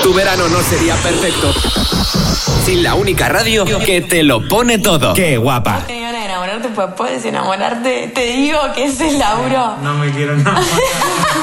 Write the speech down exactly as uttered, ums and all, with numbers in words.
Tu verano no sería perfecto sin la única radio que te lo pone todo. ¡Qué guapa! ¿Te iban a enamorarte? Pues puedes enamorarte. Te digo que es el Lauro. No me quiero enamorar.